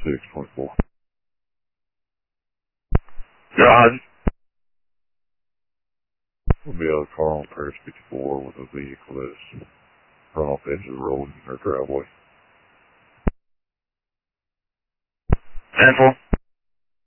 624. God. We'll be out of a car on Paris 54 with a vehicle that's run off the edge of the road in their driveway. Handful.